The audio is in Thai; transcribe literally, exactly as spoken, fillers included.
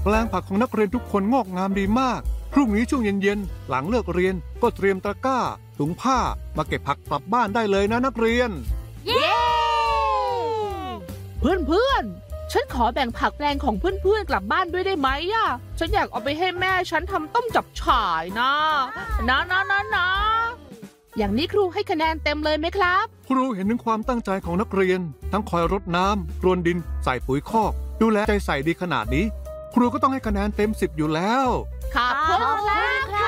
แปลงผักของนักเรียนทุกคนงอกงามดีมากพรุ่งนี้ช่วงเย็นๆหลังเลิกเรียนก็เตรียมตะกร้าถุงผ้ามาเก็บผักกลับบ้านได้เลยนะนักเรียนเย้เพื่อนๆฉันขอแบ่งผักแปลงของเพื่อนๆกลับบ้านด้วยได้ไหมอ่ะฉันอยากเอาไปให้แม่ฉันทำต้มจับฉ่ายนะนะนะนะนะอย่างนี้ครูให้คะแนนเต็มเลยไหมครับครูเห็นถึงความตั้งใจของนักเรียนทั้งคอยรดน้ำรวนดินใส่ปุ๋ยคอกดูแลใจใส่ดีขนาดนี้ครูก็ต้องให้คะแนนเต็มสิบอยู่แล้วขอบคุณครับ